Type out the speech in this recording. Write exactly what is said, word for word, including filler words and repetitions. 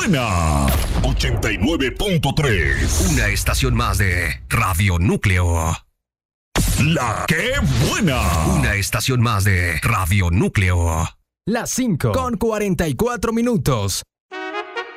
buena! ochenta y nueve punto tres. Una estación más de Radio Núcleo. La que buena. Una estación más de Radio Núcleo. Las cinco con cuarenta y cuatro minutos.